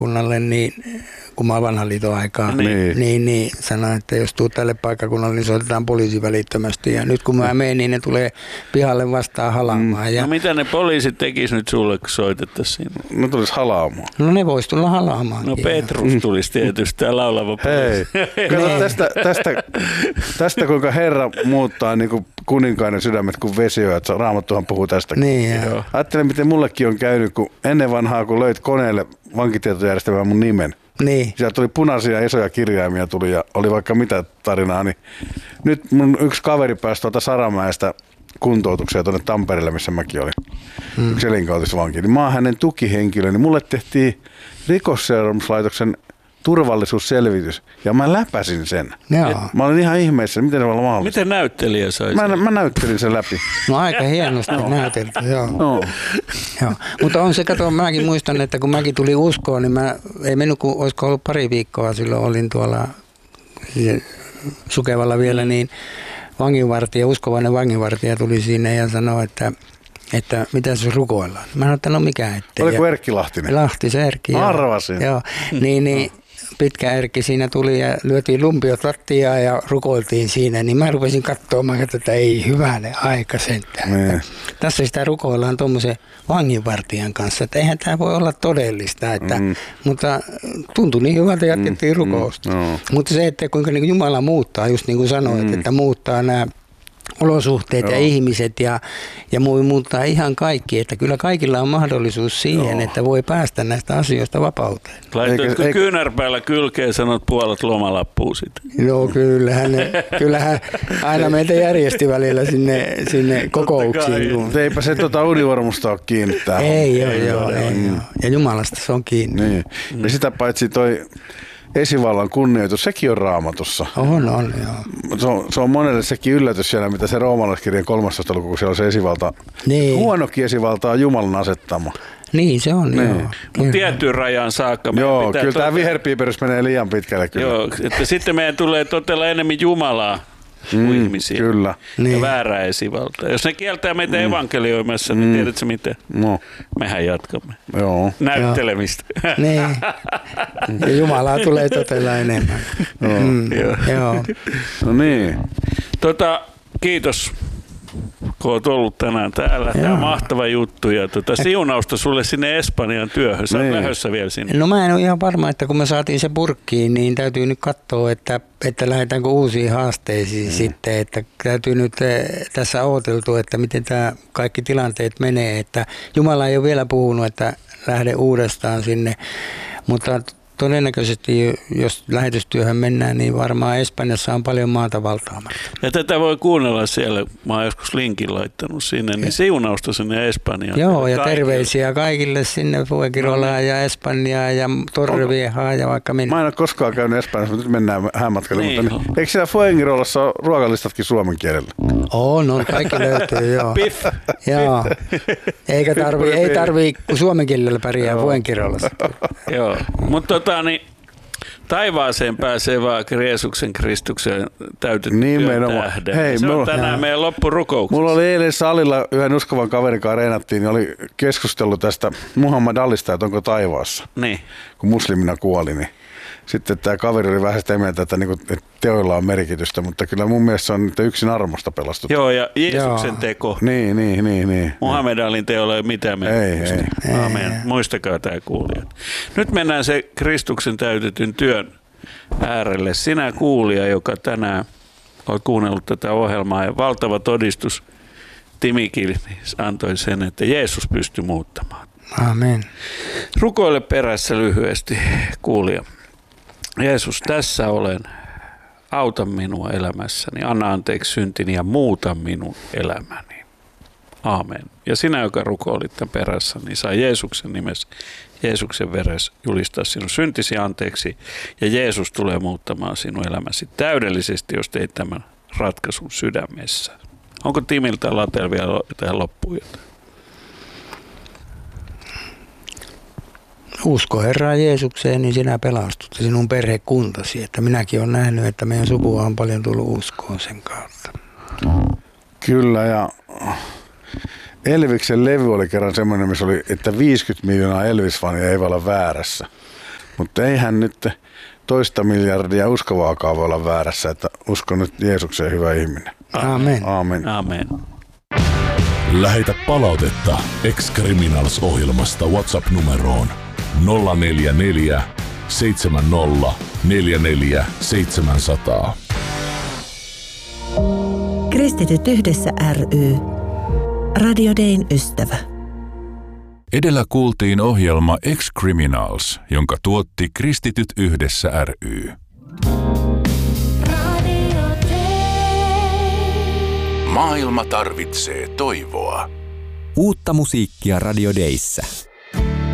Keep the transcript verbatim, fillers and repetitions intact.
paikkakunnalle, niin kun mä vanhan liiton aikaa, niin, niin, niin sanoin, että jos tuut tälle paikkakunnalle, niin soitetaan poliisi välittömästi. Ja nyt kun mä menen, niin ne tulee pihalle vastaan halaamaan. Mm. Ja... No mitä ne poliisit tekis nyt sulle, kun soitettaisiin? Ne tulisi halaamaan. No ne vois tulla halaamaan. No Petrus tulisi tietysti, tämä laulava poliisi. Hei, kato tästä, tästä, tästä kuinka Herra muuttaa niin kuin kuninkainen sydämet kuin vesiö, että Raamattuhan puhuu tästäkin. Niin, ajattelen, miten mullekin on käynyt, kun ennen vanhaa, kun löit koneelle vankitietojärjestelmään mun nimen. Niin. Sieltä tuli punaisia isoja kirjaimia tuli ja oli vaikka mitä tarinaa. Niin nyt mun yksi kaveri pääsi tuolta Saramäestä kuntoutukseen tuonne Tampereelle, missä mäkin olin. Hmm. Yksi elinkautisvanki. Niin mä oon hänen tukihenkilö, niin mulle tehtiin Rikosseuraamuslaitoksen turvallisuusselvitys ja mä läpäsin sen. Joo. Mä olin ihan ihmeessä, miten se voi olla mahdollista. Miten näyttelijä sai mä, mä näyttelin sen läpi. No aika hienosti näytelty, joo. No. Joo. Mutta on se, kato, mäkin muistan, että kun mäkin tuli uskoon, niin mä, ei mennyt, kun olisiko ollut pari viikkoa, silloin olin tuolla Sukevalla vielä, niin vanginvartija, uskovainen vanginvartija tuli sinne ja sanoi, että että mitä se rukoillaan. Mä sanoin, että no mikä ettei. Oliko Erkki Lahtinen? Lahti, se Erkki. Arvasin. Joo, niin, niin pitkä Erkki siinä tuli ja lyötiin lumpiot lattiaan ja rukoiltiin siinä, niin mä rupesin katsomaan, että ei hyvänen aika sentään. Tässä sitä rukoillaan tuommoisen vanginvartijan kanssa, että eihän tämä voi olla todellista, että, mm. mutta tuntui niin hyvältä, jatkettiin mm. rukousta. Mm. No. Mutta se, että kuinka niin Jumala muuttaa, just niin kuin sanoit, mm. että muuttaa nämä olosuhteet Joo. ja ihmiset ja, ja voi muuttaa ihan kaikki, että kyllä kaikilla on mahdollisuus siihen, Joo. että voi päästä näistä asioista vapauteen. Laitoitko eikä, kyynärpäällä kylkeen ja sanot puolet lomalappua sitten? Joo, kyllähän, ne, kyllähän aina meitä järjesti välillä sinne, sinne kokouksiin. Eipä se tuota univormusta ole kiinni tähän. Ei, joo, joo, ei, mm. joo. Ja Jumalasta se on kiinni. Niin. Mm. Ja sitä paitsi toi esivallan kunnioitus, sekin on Raamatussa. On, on, joo. Se on, se on monelle sekin yllätys siellä, mitä se roomalaiskirjan kolmastoista luku, kun siellä on se esivalta. Niin. Huonokin esivalta on Jumalan asettama. Niin se on, niin. joo. Mutta tiettyyn rajaan saakka. Joo, kyllä tämä viherpiiperys menee liian pitkälle. Kyllä. Joo, että sitten meidän tulee totella enemmän Jumalaa kuin mm, ihmisiä. Kyllä. Ja niin. väärää esivaltaa. Jos ne kieltää meitä mm. evankelioimassa, niin mm. tiedätkö miten? No. Mehän jatkamme. Joo. Näyttelemistä. Niin. Ja Jumalaa tulee totella enemmän. Joo. Mm. Joo. Joo. No niin. Tota, kiitos, kun olet ollut tänään täällä. Tämä on mahtava juttu ja tuota, siunausta sulle sinne Espanjan työhön. Sä oot lähdössä vielä sinne. No mä en ole ihan varma, että kun me saatiin se purkkiin, niin täytyy nyt katsoa, että, että lähdetäänkö uusiin haasteisiin mm. sitten. Että täytyy nyt tässä odoteltua, että miten tämä kaikki tilanteet menee. Että Jumala ei ole vielä puhunut, että lähde uudestaan sinne, mutta todennäköisesti, jos lähetystyöhön mennään, niin varmaan Espanjassa on paljon maata valtaamatta. Ja tätä voi kuunnella siellä, mä oon joskus linkin laittanut sinne, niin siunausta sinne Espanjaan. Joo, ja kaikille. Terveisiä kaikille sinne Fuengirolaan ja Espanjaan ja Torreviehaan ja vaikka minne. Mä en ole koskaan käynyt Espanjassa, mutta nyt mennään häämatkalle. Niin. Mutta niin, eikö siellä Fuengirolassa ole ruokalistatkin suomen kielellä? On, on, kaikki löytyy, joo. Piff. Joo, eikä tarvii, ei tarvii, kun suomen kielellä pärjää Fuengirolassa. Joo, mutta tota niin, taivaaseen pääsee vaan Jeesuksen Kristuksen täytetty niin tähden. Hei, se on mulla, tänään jaa. meidän loppurukouksessa. Mulla oli eilen salilla yhden uskovan kaverin kanssa reenattiin, niin oli keskustellut tästä Muhammad Alista, että onko taivaassa, niin. kun muslimina kuoli. Niin. Sitten tämä kaveri oli vähän sitä mieltä, että, niinku, että teoilla on merkitystä, mutta kyllä mun mielestä se on nyt yksin armosta pelastettu. Joo, ja Jeesuksen Joo. teko. Niin, niin, niin. niin Muhammed Alin teolla ei ole mitään merkitystä. Ei, ei. Amen. Muistakaa tämä kuulijat. Nyt mennään se Kristuksen täytetyn työn äärelle. Sinä kuulija, joka tänään olet kuunnellut tätä ohjelmaa ja valtava todistus Timi Kilmis antoi sen, että Jeesus pystyi muuttamaan. Amen. Rukoile perässä lyhyesti, kuulija. Jeesus, tässä olen. Auta minua elämässäni, anna anteeksi syntini ja muuta minun elämäni. Aamen. Ja sinä, joka rukoilit tämän perässä, niin saa Jeesuksen nimessä, Jeesuksen veressä julistaa sinun syntisi anteeksi. Ja Jeesus tulee muuttamaan sinun elämäsi täydellisesti, jos teit tämän ratkaisun sydämessä. Onko Timiltä Latel vielä tähän loppuun jotain? Usko Herraan Jeesukseen, niin sinä pelastut ja sinun perhekuntasi. Että minäkin olen nähnyt, että meidän sukua on paljon tullut uskoon sen kautta. Kyllä, ja Elviksen levy oli kerran semmoinen, missä oli, että viisikymmentä miljoonaa Elvis-fania ei voi olla väärässä. Mutta eihän nyt toista miljardia uskovaakaan voi olla väärässä, että uskon nyt Jeesukseen, hyvä ihminen. Amen. Amen. Amen. Lähetä palautetta Ex-Criminals-ohjelmasta WhatsApp-numeroon nolla neljä neljä seitsemän nolla neljä neljä seitsemän nolla nolla. Kristityt yhdessä ry. Radio Dayn ystävä. Edellä kuultiin ohjelma Ex-Criminals, jonka tuotti Kristityt yhdessä ry. Maailma tarvitsee toivoa. Uutta musiikkia Radio Dayssä.